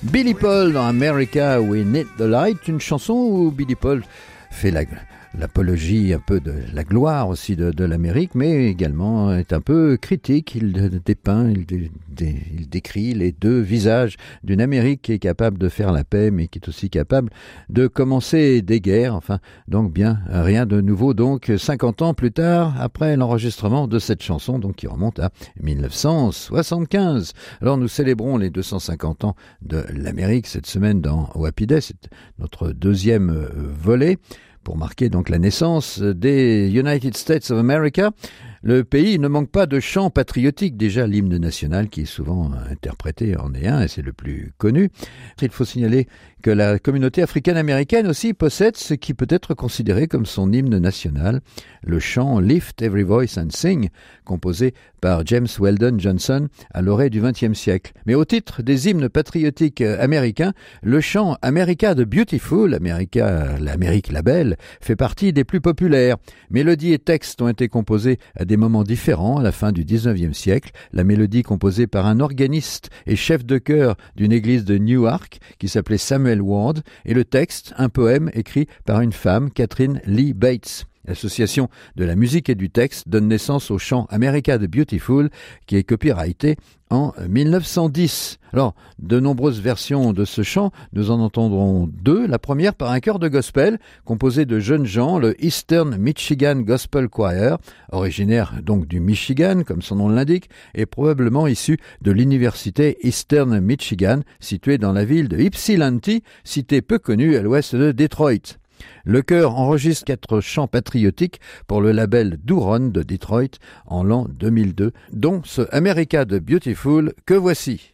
Billy Paul dans America We Need the Light, une chanson où Billy Paul fait l'apologie un peu de la gloire aussi de l'Amérique, mais également est un peu critique. Il dépeint, il décrit les deux visages d'une Amérique qui est capable de faire la paix, mais qui est aussi capable de commencer des guerres. Enfin, donc bien, rien de nouveau. Donc, 50 ans plus tard, après l'enregistrement de cette chanson, donc qui remonte à 1975. Alors, nous célébrons les 250 ans de l'Amérique cette semaine dans Happy Day. C'est notre deuxième volet, pour marquer donc la naissance des United States of America. Le pays ne manque pas de chants patriotiques. Déjà, l'hymne national qui est souvent interprété en est un, et c'est le plus connu. Il faut signaler que la communauté africaine-américaine aussi possède ce qui peut être considéré comme son hymne national, le chant Lift Every Voice and Sing, composé par James Weldon Johnson à l'orée du XXe siècle. Mais au titre des hymnes patriotiques américains, le chant America the Beautiful, l'Amérique la belle, fait partie des plus populaires. Mélodies et textes ont été composés à des moments différents à la fin du XIXe siècle. La mélodie composée par un organiste et chef de chœur d'une église de Newark qui s'appelait Samuel Ward, et le texte, un poème écrit par une femme, Catherine Lee Bates. L'association de la musique et du texte donne naissance au chant America the Beautiful, qui est copyrighté en 1910. Alors, de nombreuses versions de ce chant, nous en entendrons deux. La première par un chœur de gospel, composé de jeunes gens, le Eastern Michigan Gospel Choir, originaire donc du Michigan, comme son nom l'indique, et probablement issu de l'université Eastern Michigan, située dans la ville de Ypsilanti, cité peu connue à l'ouest de Détroit. Le chœur enregistre 4 chants patriotiques pour le label Douron de Detroit en l'an 2002, dont ce America the Beautiful que voici.